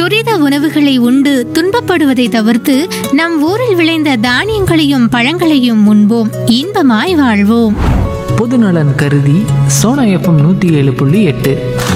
துரித உணவுகளை உண்டு துன்பப்படுவதை தவிர்த்து நம் ஊரில் விளைந்த தானியங்களையும் பழங்களையும் உண்போம், இன்பமாய் வாழ்வோம். பொதுநலன் கருதி சோனா FM 107.8.